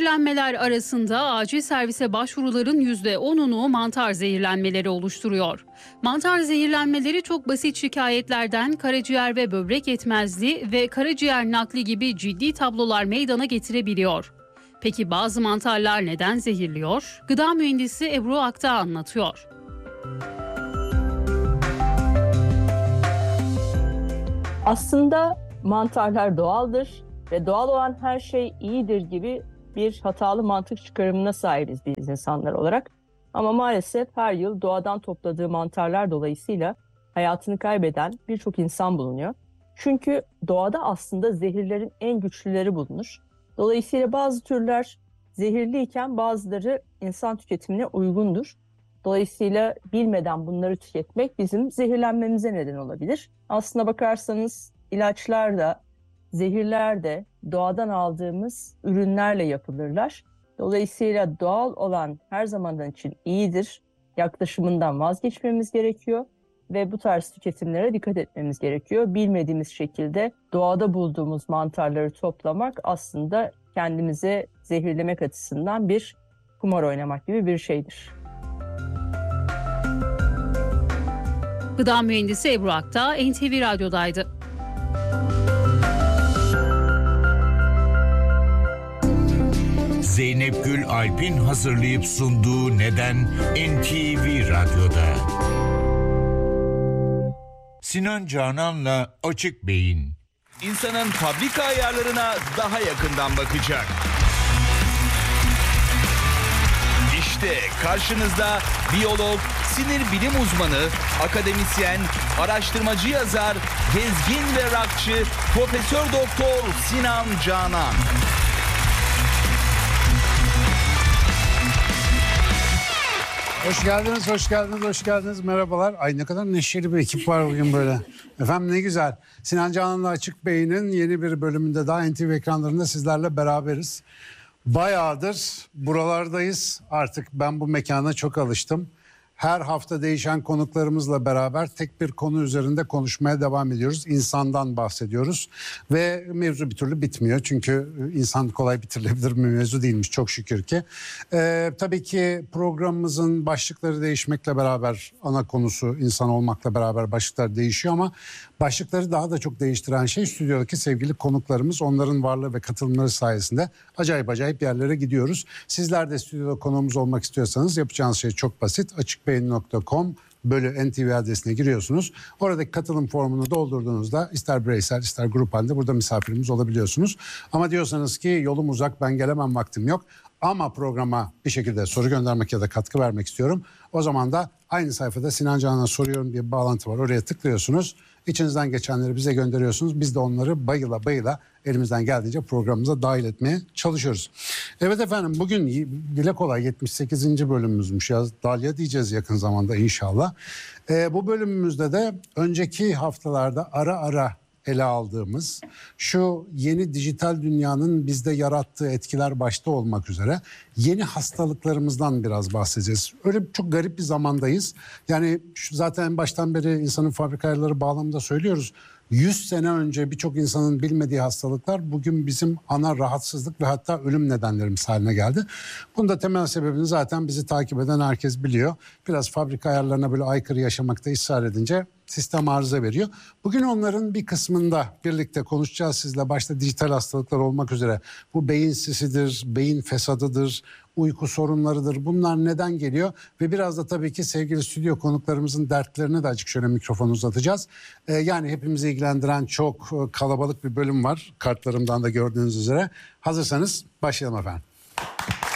zehirlenmeler arasında acil servise başvuruların %10'unu mantar zehirlenmeleri oluşturuyor. Mantar zehirlenmeleri çok basit şikayetlerden karaciğer ve böbrek yetmezliği ve karaciğer nakli gibi ciddi tablolar meydana getirebiliyor. Peki bazı mantarlar neden zehirliyor? Gıda mühendisi Ebru Akta anlatıyor. Aslında mantarlar doğaldır ve doğal olan her şey iyidir gibi bir hatalı mantık çıkarımına sahibiz biz insanlar olarak. Ama maalesef her yıl doğadan topladığı mantarlar dolayısıyla hayatını kaybeden birçok insan bulunuyor. Çünkü doğada aslında zehirlerin en güçlüleri bulunur. Dolayısıyla bazı türler zehirliyken bazıları insan tüketimine uygundur. Dolayısıyla bilmeden bunları tüketmek bizim zehirlenmemize neden olabilir. Aslına bakarsanız ilaçlar da, zehirler de doğadan aldığımız ürünlerle yapılırlar. Dolayısıyla doğal olan her zaman için iyidir. Yaklaşımından vazgeçmemiz gerekiyor ve bu tarz tüketimlere dikkat etmemiz gerekiyor. Bilmediğimiz şekilde doğada bulduğumuz mantarları toplamak aslında kendimize zehirlemek açısından bir kumar oynamak gibi bir şeydir. Gıda mühendisi Ebru Akta NTV Radyo'daydı. Zeynep Gül Alp'in hazırlayıp sunduğu Neden NTV Radyo'da. Sinan Canan'la Açık Beyin. İnsanın fabrika ayarlarına daha yakından bakacak. İşte karşınızda biyolog, sinir bilim uzmanı, akademisyen, araştırmacı yazar, gezgin ve rockçı Profesör Doktor Sinan Canan. Hoş geldiniz, hoş geldiniz, hoş geldiniz. Merhabalar. Ay ne kadar neşeli bir ekip var bugün böyle. Efendim ne güzel. Sinan Canan'la Açık Beyin'in yeni bir bölümünde daha NTV ekranlarında sizlerle beraberiz. Bayağıdır buralardayız. Artık ben bu mekana çok alıştım. Her hafta değişen konuklarımızla beraber tek bir konu üzerinde konuşmaya devam ediyoruz. İnsandan bahsediyoruz ve mevzu bir türlü bitmiyor. Çünkü insan kolay bitirilebilir bir mevzu değilmiş çok şükür ki. Tabii ki programımızın başlıkları değişmekle beraber ana konusu insan olmakla beraber başlıklar değişiyor ama başlıkları daha da çok değiştiren şey stüdyodaki sevgili konuklarımız. Onların varlığı ve katılımları sayesinde acayip yerlere gidiyoruz. Sizler de stüdyoda konuğumuz olmak istiyorsanız yapacağınız şey çok basit. açıkbeyin.com/NTV adresine giriyorsunuz. Oradaki katılım formunu doldurduğunuzda ister bireysel ister grup halinde burada misafirimiz olabiliyorsunuz. Ama diyorsanız ki yolum uzak ben gelemem vaktim yok. Ama programa bir şekilde soru göndermek ya da katkı vermek istiyorum. O zaman da aynı sayfada Sinan Canan'a soruyorum diye bir bağlantı var. Oraya tıklıyorsunuz. İçinizden geçenleri bize gönderiyorsunuz. Biz de onları bayıla elimizden geldiğince programımıza dahil etmeye çalışıyoruz. Evet efendim bugün dile kolay 78. bölümümüzmüş ya. Dalya diyeceğiz yakın zamanda inşallah. Bu bölümümüzde de önceki haftalarda ara ele aldığımız şu yeni dijital dünyanın bizde yarattığı etkiler başta olmak üzere yeni hastalıklarımızdan biraz bahsedeceğiz. Öyle çok garip bir zamandayız. Yani zaten en baştan beri insanın fabrika ayarları bağlamında söylüyoruz. 100 sene önce birçok insanın bilmediği hastalıklar bugün bizim ana rahatsızlık ve hatta ölüm nedenlerimiz haline geldi. Bunun da temel sebebini zaten bizi takip eden herkes biliyor. Biraz fabrika ayarlarına böyle aykırı yaşamakta ısrar edince sistem arıza veriyor. Bugün onların bir kısmında birlikte konuşacağız sizle. Başta dijital hastalıklar olmak üzere. Bu beyin sisidir, beyin fesadıdır, uyku sorunlarıdır. Bunlar neden geliyor? Ve biraz da tabii ki sevgili stüdyo konuklarımızın dertlerini de açık şöyle mikrofonu uzatacağız. Yani hepimizi ilgilendiren çok kalabalık bir bölüm var. Kartlarımdan da gördüğünüz üzere. Hazırsanız başlayalım efendim.